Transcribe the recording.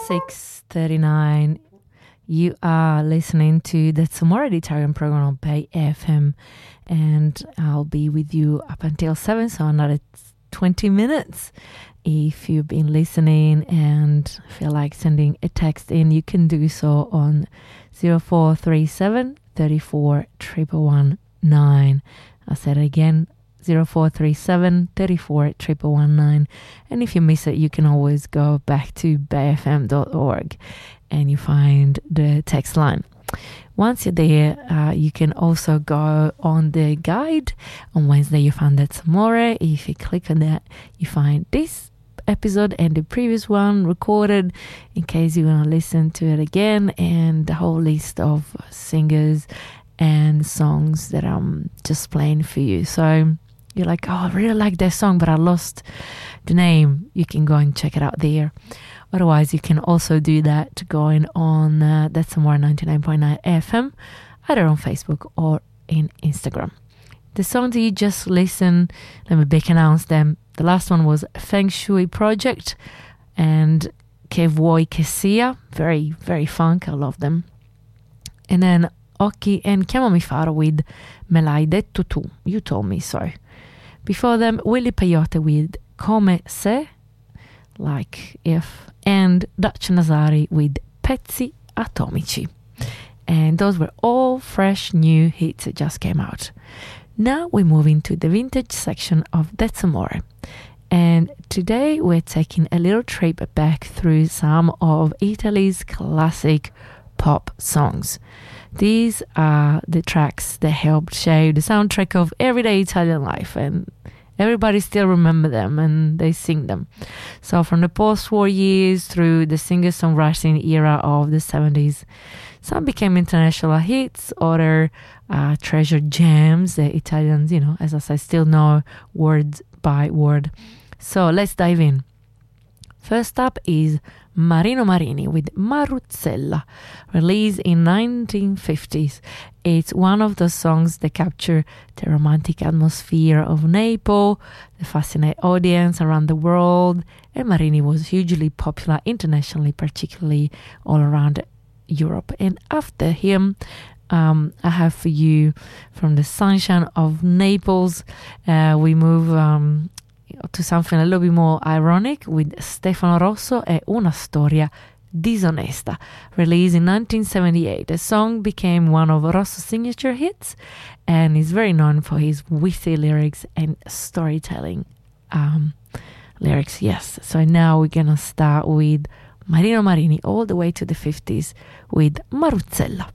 6:39. You are listening to the Tomorrow Italian program on Bay FM, and I'll be with you up until 7, so another 20 minutes. If you've been listening and feel like sending a text in, you can do so on 0437 34 119. I'll say it again, 0437 34 119. And if you miss it, you can always go back to bayfm.org and you find the text line. Once you're there, you can also go on the guide. On Wednesday, you find that Amore. If you click on that, you find this episode and the previous one recorded in case you want to listen to it again, and the whole list of singers and songs that I'm just playing for you. So you're like, oh, I really like that song, but I lost the name. You can go and check it out there. Otherwise, you can also do that going on That's More 99.9 FM, either on Facebook or in Instagram. The songs that you just listened, let me big announce them. The last one was Feng Shui Project and Che Vuoi Che Sia. Very, very funk. I love them. And then Occhi and Chiamami Faro with Me l'hai detto tu. You told me so. Before them, Willy Peyote with Come Se, like if, and Dutch Nazari with Pezzi Atomici. And those were all fresh new hits that just came out. Now we move into the vintage section of That's Amore. And today we're taking a little trip back through some of Italy's classic pop songs. These are the tracks that helped shape the soundtrack of everyday Italian life, and everybody still remember them and they sing them. So from the post-war years through the singer-songwriting era of the 70s, some became international hits, other treasured gems that Italians, as I say, still know word by word. So let's dive in. First up is Marino Marini with Maruzzella, released in 1950s. It's one of those songs that capture the romantic atmosphere of Naples, the fascinate audience around the world, and Marini was hugely popular internationally, particularly all around Europe. And after him, I have for you From the Sunshine of Naples. We move to something a little bit more ironic with Stefano Rosso e Una Storia Disonesta, released in 1978. The song became one of Rosso's signature hits and is very known for his witty lyrics and storytelling lyrics. Yes, so now we're gonna start with Marino Marini all the way to the 50s with Maruzzella.